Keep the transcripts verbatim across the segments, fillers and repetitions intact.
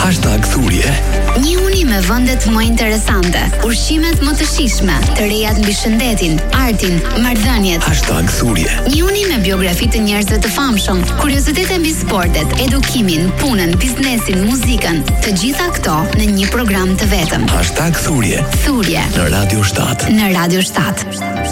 Hashtag thurje. Njihuni me vendet më interesante, ushqimet më të shijshme, të rejat mbi shëndetin, artin, marrëdhëniet. Hashtag thurje. Njihuni me biografi të njerëzve të famshëm, kuriozitete mbi sportet, edukimin, punën, biznesin, muzikën, të gjitha këto në një program të vetëm. Hashtag thurje. Thurje Në Radio shtat. Në Radio shtat.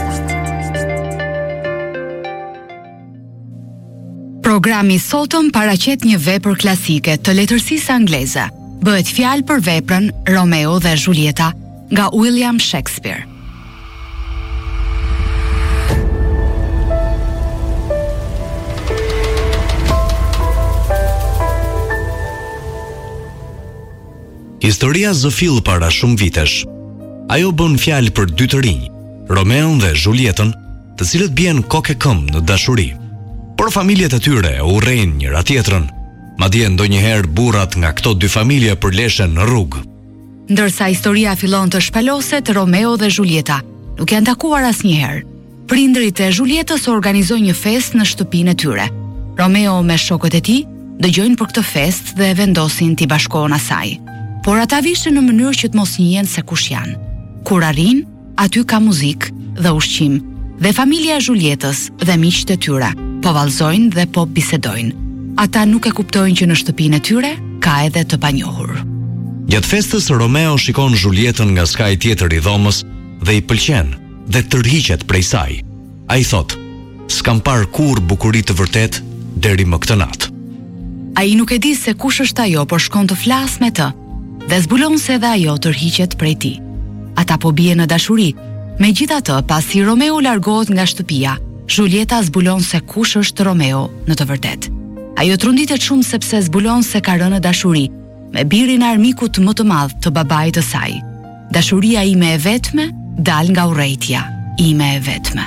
Programi sotëm paraqet një vepër klasike të letërsisë angleze. Bëhet fjalë për veprën Romeo dhe Julieta nga William Shakespeare. Historia zëfill para shumë vitesh. Ajo bën fjalë për dy të rinj, Romeon dhe Julietën, të cilët bien kokë e këmbë në dashuri. Por familjet e tyre u urrejnë njëra tjetrën, madje ndonjëherë burrat nga këto dy familje përleshen në rrugë. Ndërsa historia fillon të shpaloset, Romeo dhe Julieta nuk janë takuar asnjëherë. Prindërit e Julietës organizojnë një festë në shtëpinë e tyre. Romeo me shokët e tij dëgjojnë për këtë festë dhe vendosin t'i bashkohen asaj. Por ata vishin në mënyrë që të mos njihen se kush janë. Kur arrin, aty ka muzikë dhe ushqim, dhe familja e Julietës dhe miqtë e tyre po vallëzojnë dhe po bisedojnë. Ata nuk e kuptojnë që në shtëpinë e tyre ka edhe të panjohur. Gjatë festës, Romeo shikon Julietën nga skaj tjetër i dhomës dhe i pëlqen dhe tërhiqet prej saj. Ai thot: "S'kam parë kurrë bukuri të vërtet deri më këtë natë." Ai nuk e di se kush është ajo, por shkon të flas me të dhe zbulon se edhe ajo tërhiqet prej tij. Ata po bien në dashuri. Megjithatë, pasi Romeo largohet nga shtëpia, Julieta zbulon se kush është Romeo në të vërtetë. Ajo trunditet shumë sepse zbulon se ka rënë në dashuri me birin e armikut më të madh të babait të saj. Dashuria ime e vetme dal nga urrejtja ime e vetme.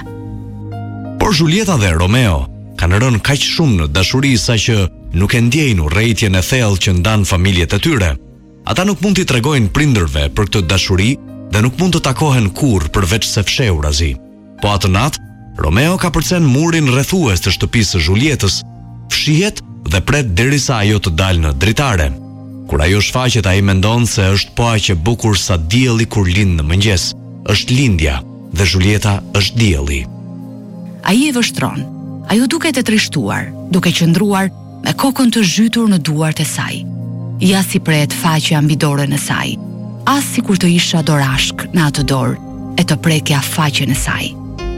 Por Julieta dhe Romeo kanë rënë kaq shumë në dashuri saqë nuk e ndjejnë urrejtjen e thellë që ndan familjet e tyre. Ata nuk mund t'i tregojnë prindërve për këtë dashuri dhe nuk mund të takohen kurrë përveç se fshehurazi. Po atë natë, Romeo ka përcen murin rrethues të shtëpisë së Julietës, fshihet dhe pret derisa ajo të dalë në dritare. Kur ajo shfaqet, ai mendon se është po aq e bukur sa dielli kur lind në mëngjes. Është lindja dhe Julieta është dielli. Ai e vështron. Ajo duket e trishtuar, duke qëndruar me kokën të zhytur në duart e saj. Ja si pret faqja mbi dorën e saj, as si kur të isha dorashk në atë dorë e të prekja faqen e saj.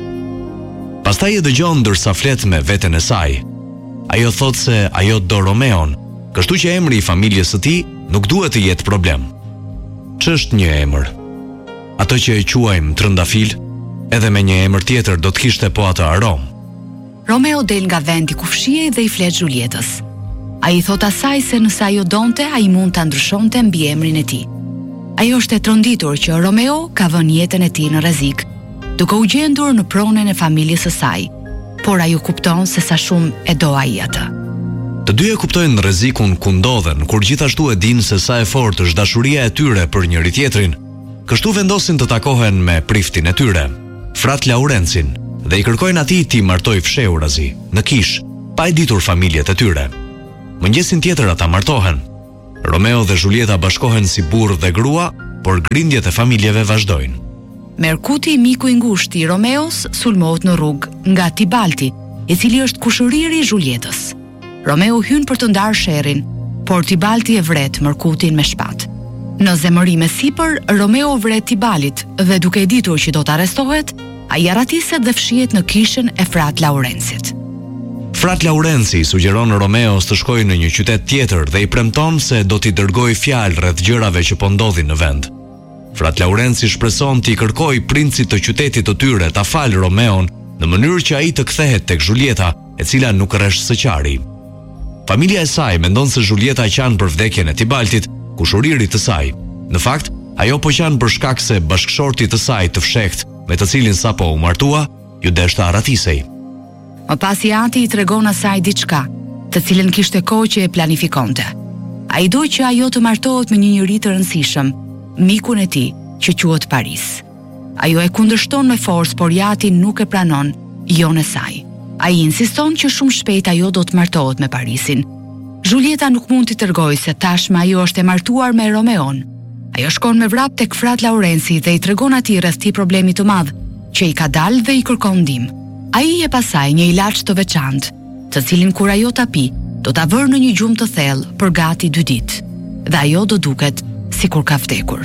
Pastaj e dëgjon ndërsa flet me veten e saj. Ajo thot se ajo do Romeon, kështu që emri i familjes së tij nuk duhet të jetë problem. Ç'është një emër? Ato që e quajmë trëndafil, edhe me një emër tjetër do të kishte po atë aromë. Romeo del nga vendi ku fshihej dhe i flet Julietës. Ai thot asaj se nëse ajo donte, ai mund ta ndryshonte mbi emrin e tij. Ajo është e tronditur që Romeo ka vënë jetën e tij në rrezik, duke u gjendur në pronën e familjes së saj, por ajo kupton se sa shumë e do ai atë. Të dy e kuptojnë rrezikun ku ndodhen, kur gjithashtu e dinë se sa e fortë është dashuria e tyre për njëri tjetrin. Kështu vendosin të takohen me priftin e tyre, Frat Laurencin, dhe i kërkojnë atij t'i martoj fshehurazi në kish, pa e ditur familjet e tyre. Mëngjesin tjetër ata martohen. Romeo dhe Julieta bashkohen si burr dhe grua, por grindjet e familjeve vazhdojnë. Merkuti, miku i ngushtë i Romeos, sulmohet në rrugë nga Tibalti, i cili është kushëriri i Julietës. Romeo hyn për të ndarë sherrin, por Tibalti e vret Merkutin me shpatë. Në zemërim e sipër, Romeo vret Tibalit dhe duke e ditur që do të arrestohet, ai arratiset dhe fshihet në kishën e Frat Laurencit. Frat Laurenci sugjeron Romeos të shkojë në një qytet tjetër dhe i premton se do t'i dërgojë fjalë rreth gjërave që po ndodhin në vend. Frat Laurenci shpreson t'i kërkojë princit të qytetit të tyre ta falë Romeon në mënyrë që ai të kthehet tek Julieta, e cila nuk rresh së qari. Familja e saj mendon se Julieta qan për vdekjen e Tibaltit, kushuririt të saj. Në fakt, ajo po qan për shkak se bashkëshorti të saj të fshehtë, me të cilin sapo u martua, ju deshte arratisej. Më pasi Ati i tregon asaj diçka, të cilën kishte kohë që e planifikonte. Ai doi që ajo të martohet me një njerëz të rëndësishëm, mikun e tij, që quhet Paris. Ajo e kundërshton me forcë, por Ati nuk e pranon, jo në saj. Ai insiston që shumë shpejt ajo do të martohet me Parisin. Julieta nuk mund t'i tërgoj se tashmë ajo është e martuar me Romeon. Ajo shkon me vrap tek frat Laurenci dhe i tregon atij rreth t'i problemi të madh që i ka dalë dhe i kërkon ndihmë. Ai e pasaj një ilaç të veçantë, të cilin kur ajo ta pi, do ta vërë në një gjumë të thellë për gati dy ditë, dhe ajo do duket sikur ka vdekur.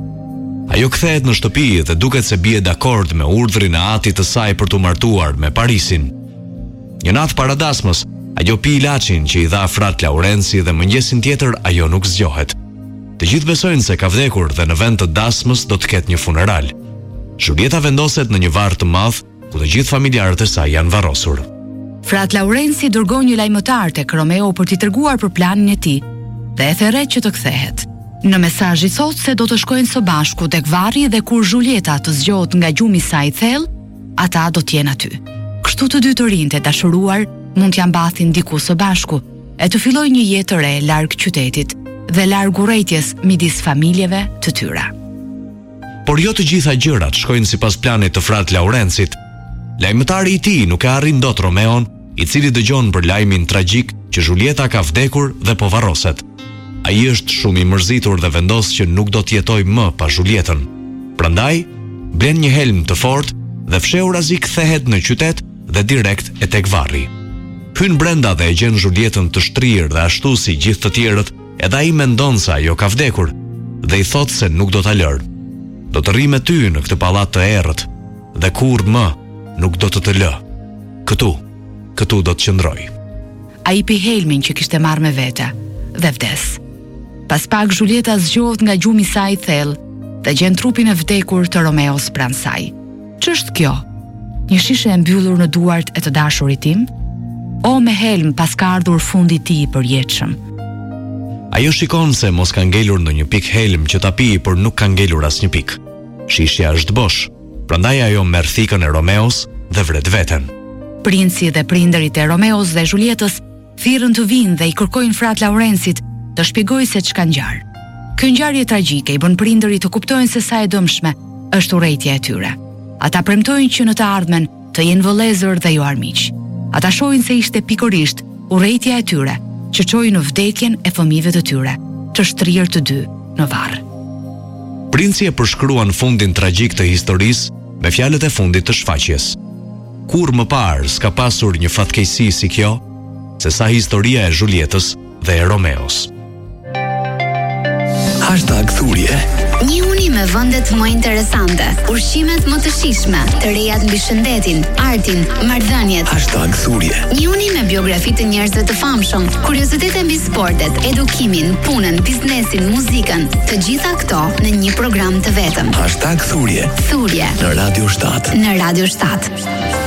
Ajo kthehet në shtëpi dhe duket se bie dakord me urdhrin e atit të saj për t'u martuar me Parisin. Një natë para dasmës, ajo pi ilaçin që i dha frat Laurenci dhe mëngjesin tjetër ajo nuk zgjohet. Të gjithë besojnë se ka vdekur dhe në vend të dasmës do të ketë një funeral. Julieta vendoset në një varr të madh ku të gjithë familjarët e saj janë varrosur. Frat Laurenci dërgon një lajmëtar tek Romeo për t'i treguar për planin e tij dhe e theret që të kthehet. Në mesazh i thotë se do të shkojnë së bashku tek varri dhe kur Julieta të zgjohet nga gjumi i saj i thellë, ata do të jenë aty. Kështu të dy të rinjt e dashuruar mund t'ja mbathin diku së bashku e të fillojnë një jetë të re larg qytetit dhe larg urrëties midis familjeve të tyre. Por jo të gjitha gjërat shkojnë sipas planit të frat Laurencit. Lajmëtari i tij nuk e arrin dot Romeon, i cili dëgjon për lajmin tragjik që Julieta ka vdekur dhe po varroset. Ai është shumë i mërzitur dhe vendos që nuk do të jetojë më pa Julietën. Prandaj, blen një helm të fortë dhe fshehurazi kthehet në qytet dhe direkt e tek varri. Hyn brenda dhe e gjen Julietën të shtrirë dhe ashtu si gjithë të tjerët, edhe ai mendon se ajo ka vdekur dhe i thot se nuk do ta lërë. Do të rri me ty në këtë pallat të errët dhe kurrë më nuk do të të lë. Këtu, këtu do të qëndroj. Ai pi helmin që kishte marrë me vete dhe vdes. Pas pak Julieta zgjohet nga gjumi i saj i thellë dhe gjen trupin e vdekur të Romeos pranë saj. Ç'është kjo? Një shishe e mbyllur në duart e të dashurit tim? O me helm pas ka ardhur fundi i tij i përjetshëm. Ajo shikon se mos ka ngelur në një pik helm që ta pi, por nuk ka ngelur as një pik. Shishja është bosh, prandaj ajo merr thikën e Romeos dhe vret veten. Princi dhe prindërit e Romeos dhe Julietës thirrën të vinë dhe i kërkojnë frat Laurencit të shpjegojë se ç'ka ngjarë. Kjo ngjarje tragjike i bën prindërit të kuptojnë se sa e dëmshme është urrëtia e tyre. Ata premtojnë që në të ardhmen të jenë vëllezër dhe jo armiq. Ata shohin se ishte pikërisht urrëtia e tyre që çoi në vdekjen e fëmijëve të tyre, të shtrirë të dy në varr. Princi e përshkruan fundin tragjik të historisë me fjalët e fundit të shfaqjes. Kur më parë s'ka pasur një fatkeqësi si kjo, se sa historia e Julietës dhe e Romeos. Hashtag thurje. Një uni me vendet më interesante, ushqimet më të shijshme, të rejat mbi shëndetin, artin, marrëdhëniet. Hashtag thurje. Një uni me biografi të njerëzve të famshëm, kuriozitete mbi sportet, edukimin, punën, biznesin, muzikën, të gjitha këto në një program të vetëm. Hashtag thurje. Thurje Në Radio shtat. Në Radio shtat.